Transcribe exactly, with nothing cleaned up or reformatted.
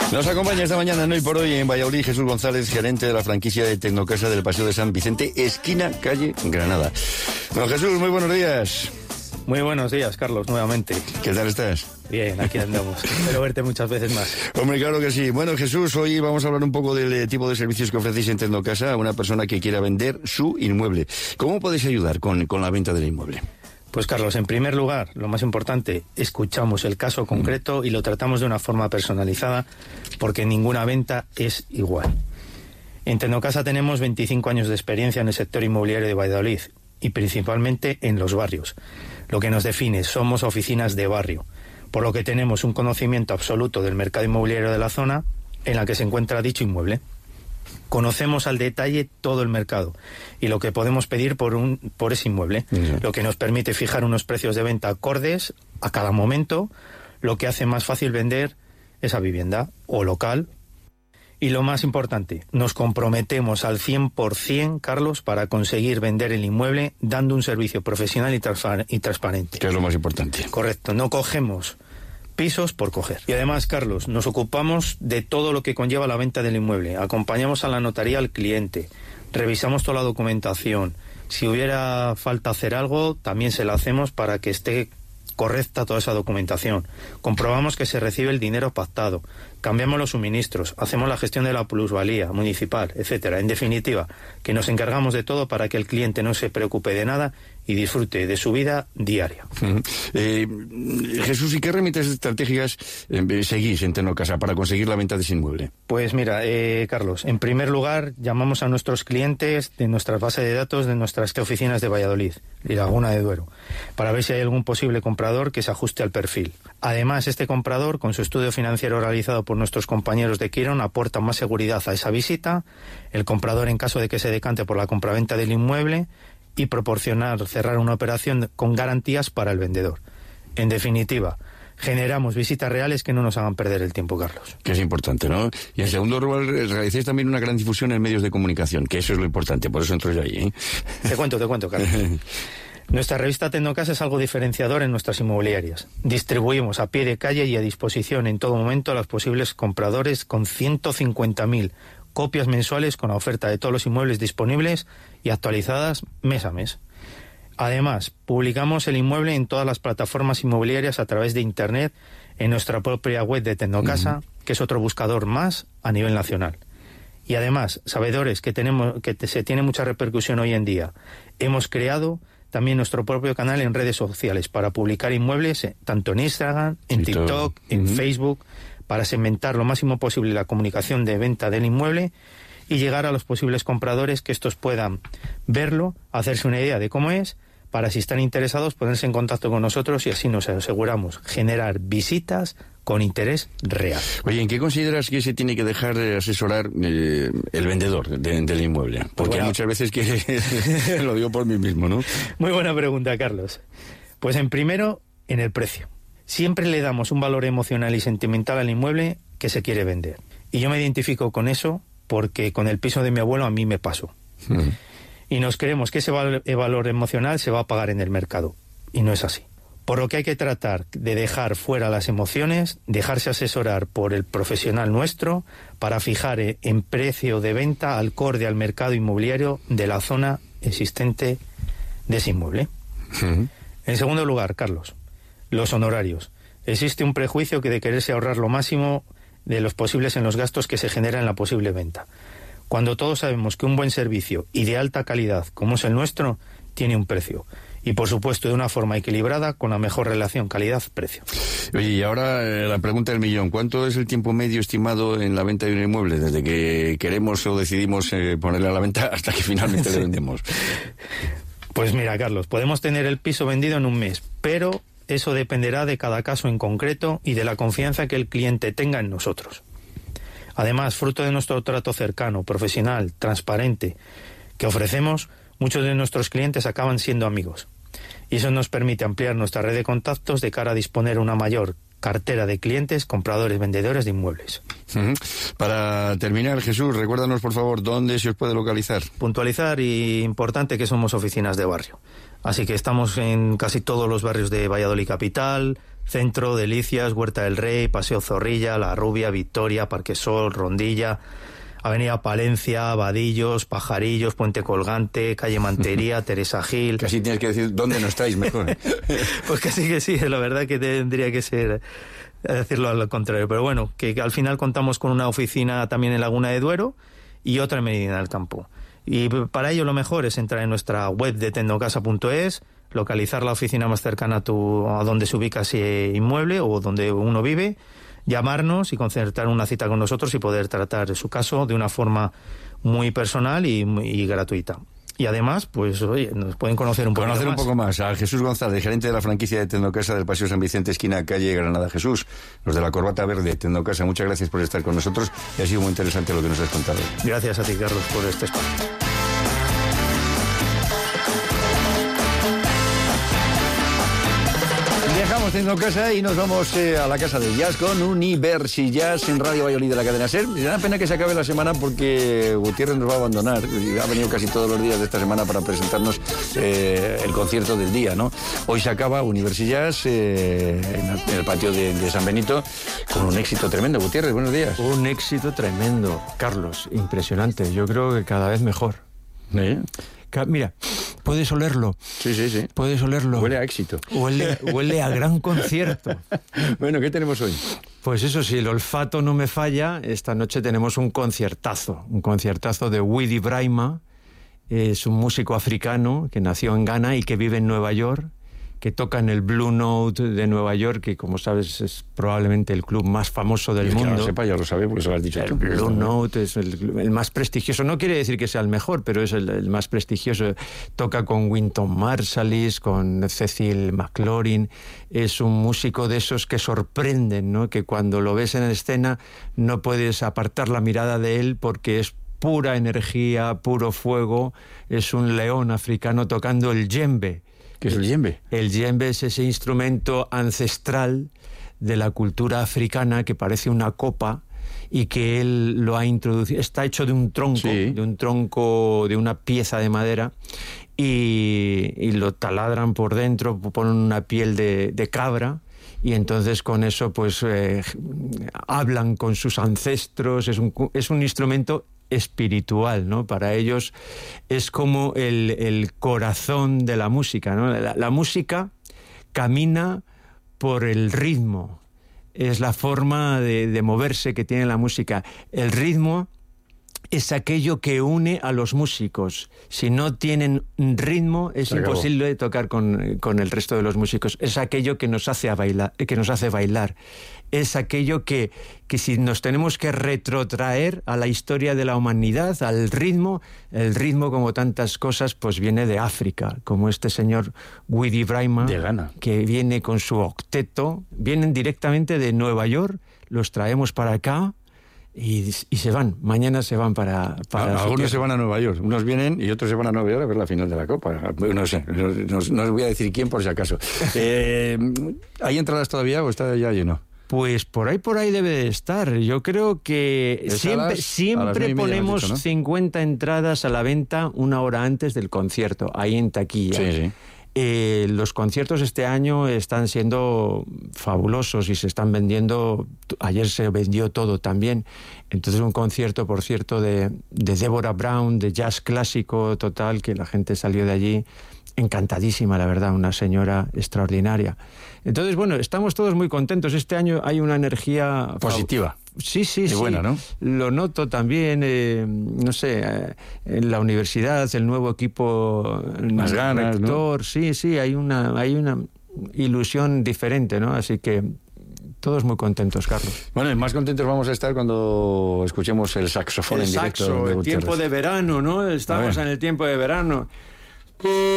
Nos acompaña esta mañana, no y por hoy, en Valladolid, Jesús González, gerente de la franquicia de Tecnocasa del Paseo de San Vicente, esquina calle Granada. Don Jesús, muy buenos días. Muy buenos días, Carlos, nuevamente. ¿Qué tal estás? Bien, aquí andamos. Espero verte muchas veces más. Hombre, claro que sí. Bueno, Jesús, hoy vamos a hablar un poco del eh, tipo de servicios que ofrecéis en Tecnocasa a una persona que quiera vender su inmueble. ¿Cómo podéis ayudar con, con la venta del inmueble? Pues, Carlos, en primer lugar, lo más importante, escuchamos el caso concreto mm. y lo tratamos de una forma personalizada, porque ninguna venta es igual. En Tecnocasa tenemos veinticinco años de experiencia en el sector inmobiliario de Valladolid, y principalmente en los barrios. Lo que nos define, somos oficinas de barrio, por lo que tenemos un conocimiento absoluto del mercado inmobiliario de la zona en la que se encuentra dicho inmueble. Conocemos al detalle todo el mercado y lo que podemos pedir por un por ese inmueble, uh-huh. lo que nos permite fijar unos precios de venta acordes a cada momento, lo que hace más fácil vender esa vivienda o local. Y lo más importante, nos comprometemos al cien por ciento, Carlos, para conseguir vender el inmueble dando un servicio profesional y, transpar- y transparente. ¿Qué es lo más importante? Correcto, no cogemos pisos por coger. Y además, Carlos, nos ocupamos de todo lo que conlleva la venta del inmueble. Acompañamos a la notaría al cliente, revisamos toda la documentación. Si hubiera falta hacer algo, también se la hacemos para que esté correcta toda esa documentación. Comprobamos que se recibe el dinero pactado, cambiamos los suministros, hacemos la gestión de la plusvalía municipal, etcétera. En definitiva, que nos encargamos de todo para que el cliente no se preocupe de nada y disfrute de su vida diaria. Uh-huh. Eh, Jesús, ¿y qué herramientas estratégicas eh, seguís en Tecnocasa para conseguir la venta de ese inmueble? Pues mira, eh, Carlos, en primer lugar llamamos a nuestros clientes de nuestras bases de datos de nuestras oficinas de Valladolid y Laguna de Duero para ver si hay algún posible comprador que se ajuste al perfil. Además, este comprador, con su estudio financiero realizado por nuestros compañeros de Quirón, aporta más seguridad a esa visita. El comprador, en caso de que se decante por la compraventa del inmueble, y proporcionar, cerrar una operación con garantías para el vendedor. En definitiva, generamos visitas reales que no nos hagan perder el tiempo, Carlos. Que es importante, ¿no? Y en segundo lugar, realicéis también una gran difusión en medios de comunicación, que eso es lo importante, por eso entro yo ahí, ¿eh? Te cuento, te cuento, Carlos. Nuestra revista Tecnocasa es algo diferenciador en nuestras inmobiliarias. Distribuimos a pie de calle y a disposición en todo momento a los posibles compradores con ciento cincuenta mil copias mensuales con la oferta de todos los inmuebles disponibles y actualizadas mes a mes. Además, publicamos el inmueble en todas las plataformas inmobiliarias a través de Internet, en nuestra propia web de Tecnocasa, uh-huh. que es otro buscador más a nivel nacional. Y además, sabedores que tenemos que te, se tiene mucha repercusión hoy en día, hemos creado también nuestro propio canal en redes sociales para publicar inmuebles eh, tanto en Instagram, en y TikTok, todo. en uh-huh. Facebook, para segmentar lo máximo posible la comunicación de venta del inmueble y llegar a los posibles compradores, que estos puedan verlo, hacerse una idea de cómo es, para, si están interesados, ponerse en contacto con nosotros y así nos aseguramos generar visitas con interés real. Oye, ¿en qué consideras que se tiene que dejar de asesorar eh, el vendedor de, del inmueble? Porque pues bueno, hay muchas veces que lo digo por mí mismo, ¿no? Muy buena pregunta, Carlos. Pues en primero, en el precio. Siempre le damos un valor emocional y sentimental al inmueble que se quiere vender. Y yo me identifico con eso porque con el piso de mi abuelo a mí me pasó. Mm. Y nos creemos que ese val- valor emocional se va a pagar en el mercado. Y no es así. Por lo que hay que tratar de dejar fuera las emociones, dejarse asesorar por el profesional nuestro para fijar en precio de venta acorde al mercado inmobiliario de la zona existente de ese inmueble. Mm. En segundo lugar, Carlos, los honorarios. Existe un prejuicio que de quererse ahorrar lo máximo de los posibles en los gastos que se generan en la posible venta, cuando todos sabemos que un buen servicio y de alta calidad, como es el nuestro, tiene un precio. Y, por supuesto, de una forma equilibrada, con la mejor relación calidad-precio. Oye, y ahora eh, la pregunta del millón. ¿Cuánto es el tiempo medio estimado en la venta de un inmueble? Desde que queremos o decidimos eh, ponerle a la venta hasta que finalmente le vendemos. Pues mira, Carlos, podemos tener el piso vendido en un mes, pero eso dependerá de cada caso en concreto y de la confianza que el cliente tenga en nosotros. Además, fruto de nuestro trato cercano, profesional, transparente, que ofrecemos, muchos de nuestros clientes acaban siendo amigos. Y eso nos permite ampliar nuestra red de contactos de cara a disponer una mayor cartera de clientes, compradores, vendedores de inmuebles. Uh-huh. Para terminar, Jesús, recuérdanos por favor dónde se os puede localizar. Puntualizar y importante que somos oficinas de barrio. Así que estamos en casi todos los barrios de Valladolid Capital, Centro, Delicias, Huerta del Rey, Paseo Zorrilla, La Rubia, Victoria, Parque Sol, Rondilla, Avenida Palencia, Vadillos, Pajarillos, Puente Colgante, Calle Mantería, Teresa Gil. Casi tienes que decir dónde no estáis mejor. Pues casi que sí, la verdad que tendría que ser decirlo al contrario. Pero bueno, que al final contamos con una oficina también en Laguna de Duero y otra en Medina del Campo. Y para ello lo mejor es entrar en nuestra web de tecnocasa punto es, localizar la oficina más cercana a, tu, a donde se ubica ese inmueble o donde uno vive, llamarnos y concertar una cita con nosotros y poder tratar su caso de una forma muy personal y, y gratuita. Y además, pues, oye, nos pueden conocer un poco más. Conocer un poco más a Jesús González, gerente de la franquicia de Tecnocasa del Paseo San Vicente, esquina calle Granada. Jesús, los de la corbata verde, Tecnocasa, muchas gracias por estar con nosotros y ha sido muy interesante lo que nos has contado. Gracias a ti, Carlos, por este espacio. Dejamos Tecnocasa y nos vamos eh, a la casa de jazz con Universi Jazz en Radio Valladolid de la cadena SER. Me da pena que se acabe la semana porque Gutiérrez nos va a abandonar. Ha venido casi todos los días de esta semana para presentarnos eh, el concierto del día, ¿no? Hoy se acaba Universi Jazz eh, en el patio de, de San Benito con un éxito tremendo. Gutiérrez, buenos días. Un éxito tremendo, Carlos, impresionante. Yo creo que cada vez mejor. ¿Eh? Mira, puedes olerlo. Sí, sí, sí. Puedes olerlo. Huele a éxito. Huele, huele a gran concierto. Bueno, ¿qué tenemos hoy? Pues eso, si el olfato no me falla, esta noche tenemos un conciertazo. Un conciertazo de Widi Braima. Es un músico africano que nació en Ghana y que vive en Nueva York, que toca en el Blue Note de Nueva York, que como sabes es probablemente el club más famoso del y el mundo. Que no lo sepa, ya lo sabe porque se lo has dicho el tú. Blue Note es el, el más prestigioso. No quiere decir que sea el mejor, pero es el, el más prestigioso. Toca con Wynton Marsalis, con Cecil McLaurin. Es un músico de esos que sorprenden, ¿no? Que cuando lo ves en escena no puedes apartar la mirada de él porque es pura energía, puro fuego. Es un león africano tocando el djembe. ¿Qué es el djembe? El djembe es ese instrumento ancestral de la cultura africana que parece una copa y que él lo ha introducido. Está hecho de un tronco, sí. de un tronco, de una pieza de madera y, y lo taladran por dentro, ponen una piel de, de cabra. Y entonces con eso pues eh, hablan con sus ancestros. Es un, es un instrumento espiritual, ¿no? Para ellos es como el, el corazón de la música, ¿no? La, la música camina por el ritmo, es la forma de, de moverse que tiene la música. El ritmo es aquello que une a los músicos. Si no tienen ritmo, es Se acabó. imposible tocar con, con el resto de los músicos. Es aquello que nos hace, a bailar, que nos hace bailar. Es aquello que, que si nos tenemos que retrotraer a la historia de la humanidad, al ritmo, el ritmo, como tantas cosas, pues viene de África, como este señor Widi Braima, de Ghana, que viene con su octeto, vienen directamente de Nueva York, los traemos para acá, Y, y se van, mañana se van para... para ah, algunos se van a Nueva York, unos vienen y otros se van a Nueva York a ver la final de la Copa. No sé, no, no, no os voy a decir quién por si acaso. Eh, ¿Hay entradas todavía o está ya lleno? Pues por ahí, por ahí debe de estar. Yo creo que es siempre, las, siempre ponemos dicho, ¿no? cincuenta entradas a la venta una hora antes del concierto, ahí en taquilla. Sí, sí. Eh, los conciertos este año están siendo fabulosos y se están vendiendo. Ayer se vendió todo también. Entonces un concierto, por cierto, de, de Deborah Brown, de jazz clásico total, que la gente salió de allí encantadísima, la verdad, una señora extraordinaria. Entonces, bueno, estamos todos muy contentos. Este año hay una energía positiva. Sí, sí, sí. Buena, ¿no? Lo noto también, eh, no sé, eh, en la universidad, el nuevo equipo, más ganas, rector, ¿no? Sí, sí, hay una, hay una ilusión diferente, ¿no? Así que todos muy contentos, Carlos. Bueno, y más contentos vamos a estar cuando escuchemos el saxofón el en directo. Saxo, el tiempo de verano, ¿no? Estamos en el tiempo de verano.